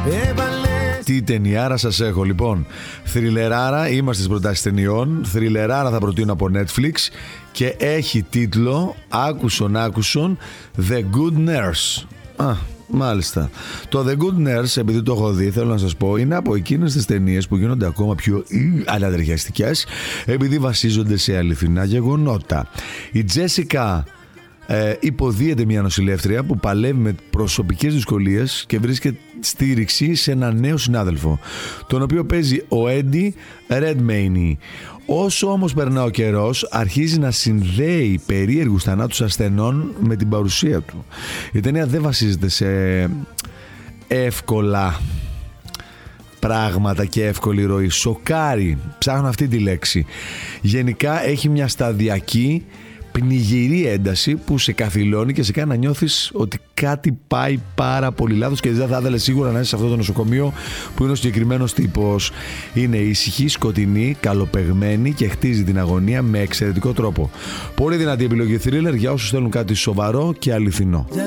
Τι ταινιάρα σας έχω λοιπόν. Θριλεράρα, είμαστε στις προτάσεις ταινιών. Θριλεράρα θα προτείνω από Netflix και έχει τίτλο, άκουσον, The Good Nurse. Μάλιστα. Το The Good Nurse, επειδή το έχω δει, θέλω να σας πω, είναι από εκείνες τις ταινίες που γίνονται ακόμα πιο αναδρεχιαστικές, επειδή βασίζονται σε αληθινά γεγονότα. Η Τζέσικα υποδίεται μια νοσηλεύτρια που παλεύει με προσωπικές δυσκολίες και βρίσκεται στήριξη σε ένα νέο συνάδελφο, τον οποίο παίζει ο Έντι Ρεντμέινι. Όσο όμως περνά ο καιρός, αρχίζει να συνδέει περίεργους θανάτους ασθενών με την παρουσία του. Η ταινία δεν βασίζεται σε εύκολα πράγματα και εύκολη ροή. Σοκάρει, ψάχνω αυτή τη λέξη. Γενικά έχει μια σταδιακή πνιγυρή ένταση που σε καθυλώνει και σε κάνει να νιώθεις ότι κάτι πάει πάρα πολύ λάθος και δεν θα ήθελες σίγουρα να είσαι σε αυτό το νοσοκομείο που είναι ο συγκεκριμένος τύπος. Είναι ήσυχη, σκοτεινή, καλοπεγμένη και χτίζει την αγωνία με εξαιρετικό τρόπο. Πολύ δυνατή επιλογή thriller για όσους θέλουν κάτι σοβαρό και αληθινό.